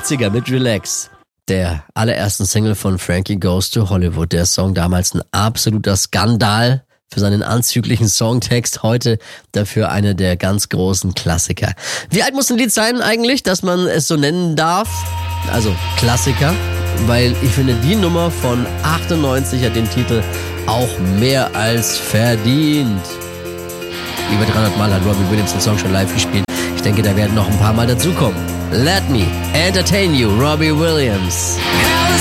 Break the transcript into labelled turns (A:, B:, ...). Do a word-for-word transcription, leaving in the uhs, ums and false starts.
A: achtziger mit Relax. Der allerersten Single von Frankie Goes to Hollywood. Der Song damals ein absoluter Skandal für seinen anzüglichen Songtext. Heute dafür eine der ganz großen Klassiker. Wie alt muss ein Lied sein eigentlich, dass man es so nennen darf? Also Klassiker. Weil ich finde, die Nummer von achtundneunzig hat den Titel auch mehr als verdient. Über dreihundert Mal hat Robbie Williams den Song schon live gespielt. Ich denke, da werden noch ein paar Mal dazukommen. Let me entertain you, Robbie Williams.